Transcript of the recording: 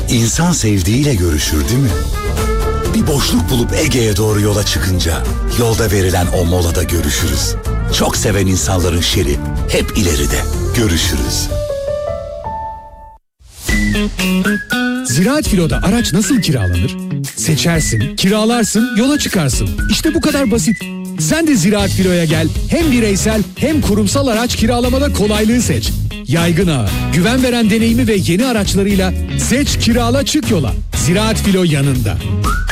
İnsan sevdiğiyle görüşür değil mi? Bir boşluk bulup Ege'ye doğru yola çıkınca yolda verilen o molada görüşürüz. Çok seven insanların şeri hep ileride. Görüşürüz. Ziraat Filo'da araç nasıl kiralanır? Seçersin, kiralarsın, yola çıkarsın. İşte bu kadar basit. Sen de Ziraat Filo'ya gel. Hem bireysel hem kurumsal araç kiralamada kolaylığı seç. Yaygın ağı, güven veren deneyimi ve yeni araçlarıyla seç, kirala, çık yola. Ziraat Filo yanında.